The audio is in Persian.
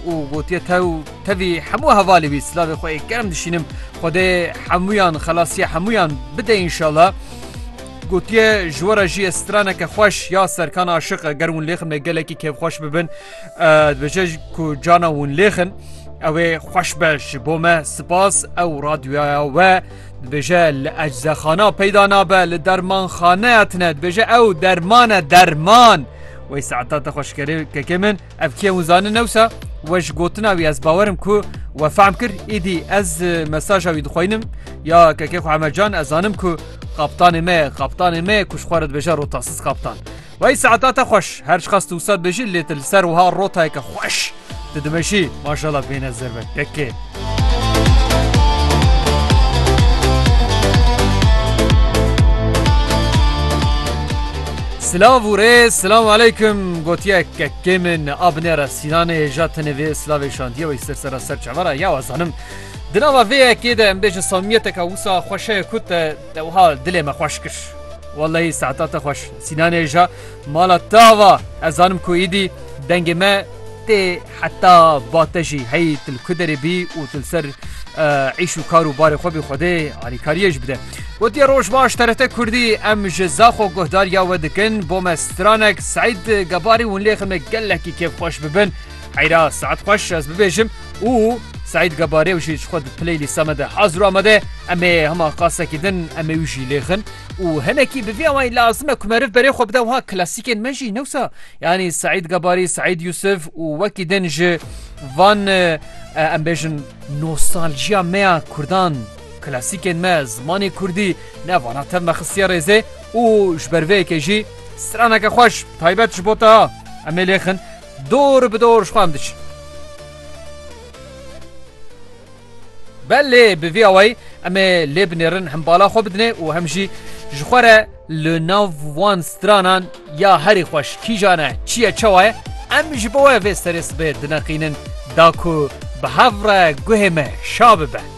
û gotiye tevî hemû hevalî bî silavê xwe germ dişînim Xwedê hemûyan xelasiya hemûyan bide înşallah gotiye ji were jî straneke xweş ya serkan aşiq eger hûn lêxin me gelekî kêfxweş bibin dibêje ku cana hûn lêxin ew ê xweş be ji bo me spas ew radyoya we dibêje li eczexana peyda nabe li dermanxaneya tune dibêje ew dermane derman wê saeta te xweşkerê min ev kê hûn zanin newsa we ji gotina wî ez bawerim ku we fehm kir êdî ez mesaja wî dixwînim ya kekê xwe Emelcan ez zanim ku kaptanê me ku ji xwe re dibêje rotasîz kaptan wê saeta te xweş her çiqas tu wisa dibêjî lê tu li ser wiha rotayeke xweş tu dimeşî maşallah bêhne zerve kekê Silav û rê Selamu aleyküm gotiye kekê min abnêra Sînanê ja tenê silavê şantiye wê sersera ser çavara ya zanim di nava vê yekê de em bêjin samimiyeteka wisa xweşeye ku te wiha dilê me xweş kir Wallahî saeta te xweş Sînanê ja mala te ava ez zanim ku êdî dengê me tê heta bate jî heyî tu li ku derê bî û tu li ser عیش و کار و بار خو به خوده علیکاریش بده گوتی روش باش ترته کردی ام جزاخو گهدار یا ودکن بو مسترانک سعید گباری ون لیخم گلکی کیف خوش ببن حیرا ساعت خوش از ببیجم او سعید گباری و شیش خود پلیلی سمده حاضر آمده امی هما قاسه کدن امی وجی لیخن و هنکی بفی اوای لازمه کمرف بری خو بده وها کلاسیکن مجی نوسا یعنی سعید گباری سعید یوسف و وکی دنج وان ام بیجن نوستالژیا میا کردان کلاسیکن ما زمانی کردی نوانا تم مخصیه ریزه و جبروه که جی سرانک خوش تایبت جبوتا امی لیخن دور بدور شخوام دش بله بفی اوی امی لیب نیرن هم بالا خو بدنه و همجی جخوره لناو وان سترانان یا هری خوش کی جانه چیه چواه ام جبوه وسترس به دنقینن داکو به هفره گوهمه شابه